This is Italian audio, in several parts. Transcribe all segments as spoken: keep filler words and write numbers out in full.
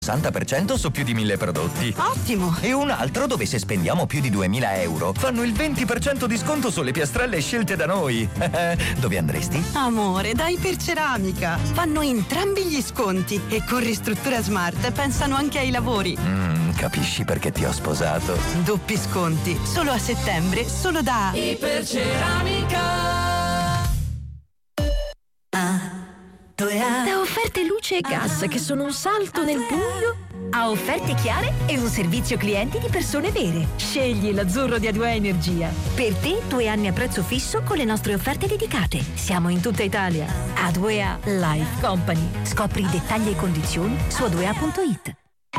sessanta per cento su più di mille prodotti. Ottimo! E un altro dove se spendiamo più di duemila euro fanno il venti per cento di sconto sulle piastrelle scelte da noi. Dove andresti? Amore, da Iperceramica. Fanno entrambi gli sconti e con Ristruttura Smart pensano anche ai lavori. Mm, capisci perché ti ho sposato. Doppi sconti, solo a settembre, solo da Iperceramica. Da offerte luce e gas che sono un salto nel buio a offerte chiare e un servizio clienti di persone vere. Scegli l'azzurro di A due A Energia. Per te due anni a prezzo fisso con le nostre offerte dedicate. Siamo in tutta Italia. A due A Life Company. Scopri i dettagli e condizioni su a due a punto it.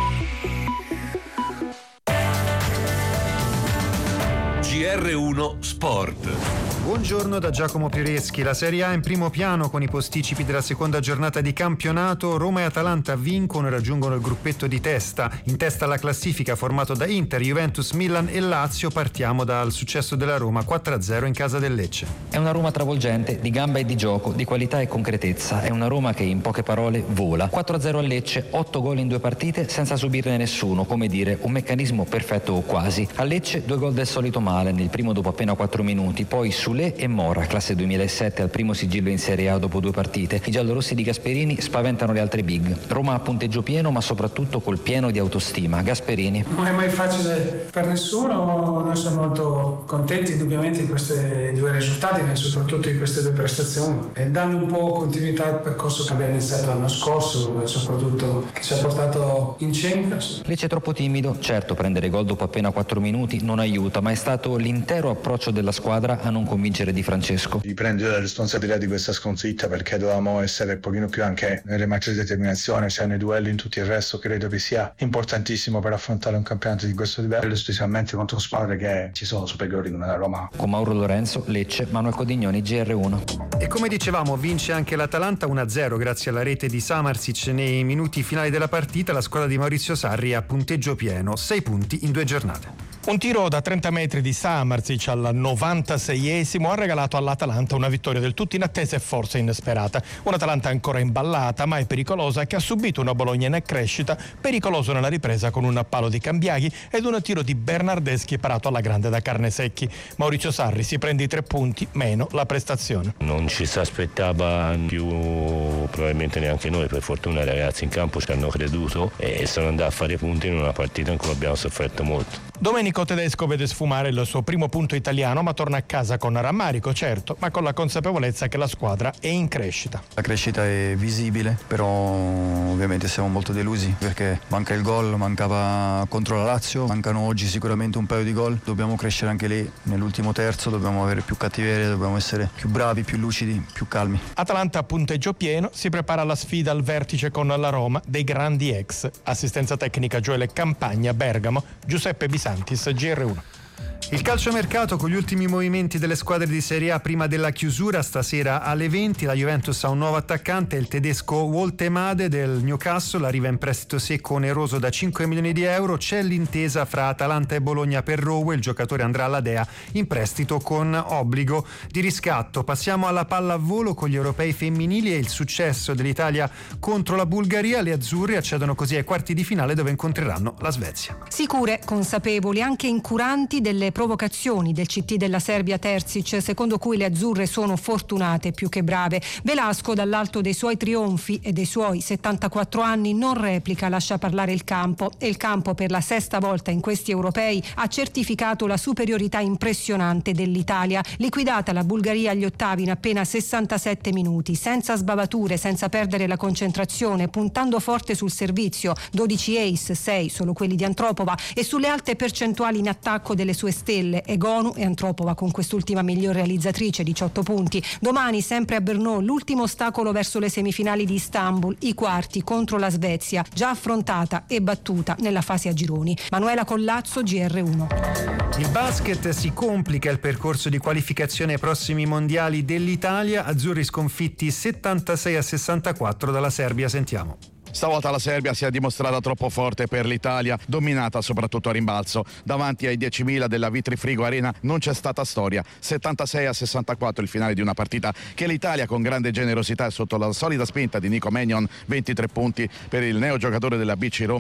G R uno Sport. Buongiorno da Giacomo Pireschi. La Serie A in primo piano con i posticipi della seconda giornata di campionato. Roma e Atalanta vincono e raggiungono il gruppetto di testa. In testa alla classifica formato da Inter, Juventus, Milan e Lazio. Partiamo dal successo della Roma quattro a zero in casa del Lecce. È una Roma travolgente, di gamba e di gioco, di qualità e concretezza. È una Roma che in poche parole vola. quattro a zero a Lecce, otto gol in due partite senza subirne nessuno, come dire un meccanismo perfetto o quasi. A Lecce due gol del solito male, nel primo dopo appena quattro minuti, poi su Soulé e Mora, classe duemilasette, al primo sigillo in Serie A dopo due partite. I giallorossi di Gasperini spaventano le altre big. Roma a punteggio pieno, ma soprattutto col pieno di autostima. Gasperini. Non è mai facile per nessuno, noi siamo molto contenti indubbiamente di questi due risultati e soprattutto di queste due prestazioni, e dando un po' continuità al percorso che abbiamo iniziato l'anno scorso, soprattutto che ci ha portato in Champions. Lecce troppo timido, certo prendere gol dopo appena quattro minuti non aiuta, ma è stato l'intero approccio della squadra a non convincere Di Francesco. Di prendere la responsabilità di questa sconfitta, perché dovevamo essere un pochino più anche nelle match di determinazione, sia nei duelli, in tutto il resto. Credo che sia importantissimo per affrontare un campionato di questo livello, specialmente contro squadre che ci sono superiori come la Roma. Con Mauro Lorenzo, Lecce, Manuel Codignoni, G R uno. E come dicevamo, vince anche l'Atalanta uno a zero grazie alla rete di Samarsic nei minuti finali della partita. La squadra di Maurizio Sarri a punteggio pieno, sei punti in due giornate. Un tiro da trenta metri di Samarsic al novantaseiesimo ha regalato all'Atalanta una vittoria del tutto inattesa e forse inesperata. Un'Atalanta ancora imballata, ma è pericolosa, che ha subito una Bologna in crescita, pericoloso nella ripresa con un palo di Cambiaghi ed un tiro di Bernardeschi parato alla grande da Carnesecchi. Maurizio Sarri si prende i tre punti, meno la prestazione. Non ci si aspettava più, probabilmente neanche noi, per fortuna i ragazzi in campo ci hanno creduto e sono andati a fare punti in una partita in cui abbiamo sofferto molto. Domenico Tedesco vede sfumare il suo primo punto italiano, ma torna a casa con rammarico, certo, ma con la consapevolezza che la squadra è in crescita. La crescita è visibile, però ovviamente siamo molto delusi perché manca il gol, mancava contro la Lazio, mancano oggi sicuramente un paio di gol. Dobbiamo crescere anche lì nell'ultimo terzo, dobbiamo avere più cattiveria, dobbiamo essere più bravi, più lucidi, più calmi. Atalanta a punteggio pieno, si prepara alla sfida al vertice con la Roma dei grandi ex. Assistenza tecnica Gioele Campagna, Bergamo, Giuseppe Bisantis, G R uno. Il calciomercato con gli ultimi movimenti delle squadre di Serie A prima della chiusura. Stasera alle venti la Juventus ha un nuovo attaccante, il tedesco Woltemade del Newcastle, arriva in prestito secco oneroso da cinque milioni di euro. C'è l'intesa fra Atalanta e Bologna per Rowe, il giocatore andrà alla Dea in prestito con obbligo di riscatto. Passiamo alla pallavolo con gli europei femminili e il successo dell'Italia contro la Bulgaria. Le azzurre accedono così ai quarti di finale dove incontreranno la Svezia. Sicure, consapevoli, anche incuranti delle provocazioni del C T della Serbia Terzic, secondo cui le azzurre sono fortunate più che brave. Velasco, dall'alto dei suoi trionfi e dei suoi settantaquattro anni, non replica, lascia parlare il campo, e il campo per la sesta volta in questi europei ha certificato la superiorità impressionante dell'Italia. Liquidata la Bulgaria agli ottavi in appena sessantasette minuti, senza sbavature, senza perdere la concentrazione, puntando forte sul servizio, dodici ace, sei solo quelli di Antropova, e sulle alte percentuali in attacco delle sue stelle, Egonu e Antropova con quest'ultima miglior realizzatrice, diciotto punti. Domani sempre a Brno l'ultimo ostacolo verso le semifinali di Istanbul, i quarti contro la Svezia, già affrontata e battuta nella fase a gironi. Manuela Collazzo, G R uno. Il basket si complica il percorso di qualificazione ai prossimi mondiali dell'Italia, azzurri sconfitti settantasei a sessantaquattro dalla Serbia. Sentiamo. Stavolta la Serbia si è dimostrata troppo forte per l'Italia, dominata soprattutto a rimbalzo. Davanti ai diecimila della Vitrifrigo Arena non c'è stata storia. settantasei a sessantaquattro il finale di una partita che l'Italia, con grande generosità e sotto la solida spinta di Nico Mannion, ventitré punti per il neogiocatore della B C Roma,